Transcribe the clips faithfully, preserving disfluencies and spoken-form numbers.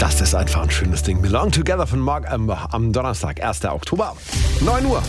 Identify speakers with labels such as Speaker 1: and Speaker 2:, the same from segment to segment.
Speaker 1: Das ist einfach ein schönes Ding. Belong Together von Mark Amber am Donnerstag, ersten Oktober, neun Uhr.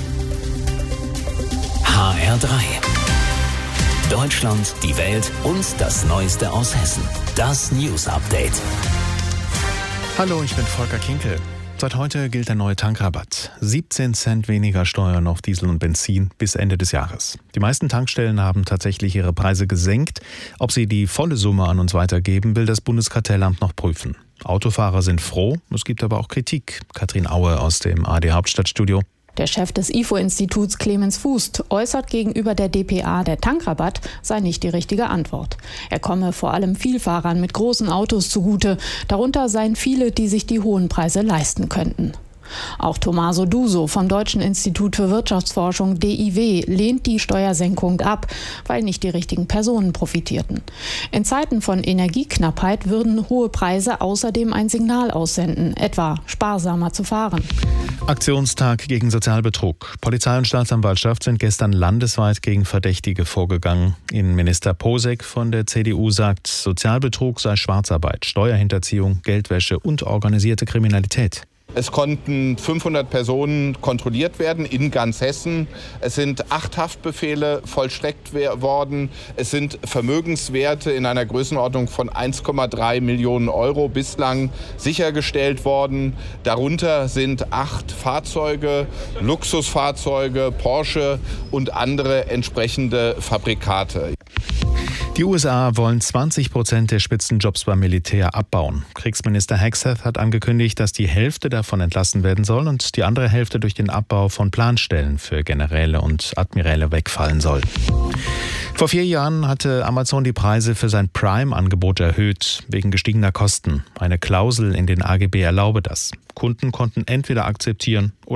Speaker 2: H R drei. Deutschland, die Welt und das Neueste aus Hessen. Das News Update.
Speaker 3: Hallo, ich bin Volker Kinkel. Seit heute gilt der neue Tankrabatt. siebzehn Cent weniger Steuern auf Diesel und Benzin bis Ende des Jahres. Die meisten Tankstellen haben tatsächlich ihre Preise gesenkt. Ob sie die volle Summe an uns weitergeben, will das Bundeskartellamt noch prüfen. Autofahrer sind froh, es gibt aber auch Kritik. Katrin Aue aus dem A R D Hauptstadtstudio.
Speaker 4: Der Chef des I F O-Instituts Clemens Fußt äußert gegenüber der D P A, der Tankrabatt sei nicht die richtige Antwort. Er komme vor allem Vielfahrern mit großen Autos zugute. Darunter seien viele, die sich die hohen Preise leisten könnten. Auch Tommaso Duso vom Deutschen Institut für Wirtschaftsforschung D I W lehnt die Steuersenkung ab, weil nicht die richtigen Personen profitierten. In Zeiten von Energieknappheit würden hohe Preise außerdem ein Signal aussenden, etwa sparsamer zu fahren.
Speaker 3: Aktionstag gegen Sozialbetrug. Polizei und Staatsanwaltschaft sind gestern landesweit gegen Verdächtige vorgegangen. Innenminister Posek von der C D U sagt, Sozialbetrug sei Schwarzarbeit, Steuerhinterziehung, Geldwäsche und organisierte Kriminalität.
Speaker 5: Es konnten fünfhundert Personen kontrolliert werden in ganz Hessen. Es sind acht Haftbefehle vollstreckt worden. Es sind Vermögenswerte in einer Größenordnung von eins Komma drei Millionen Euro bislang sichergestellt worden. Darunter sind acht Fahrzeuge, Luxusfahrzeuge, Porsche und andere entsprechende Fabrikate.
Speaker 3: Die U S A wollen zwanzig Prozent der Spitzenjobs beim Militär abbauen. Kriegsminister Hegseth hat angekündigt, dass die Hälfte davon entlassen werden soll und die andere Hälfte durch den Abbau von Planstellen für Generäle und Admiräle wegfallen soll. Vor vier Jahren hatte Amazon die Preise für sein Prime-Angebot erhöht, wegen gestiegener Kosten. Eine Klausel in den A G B erlaube das. Kunden konnten entweder akzeptieren oder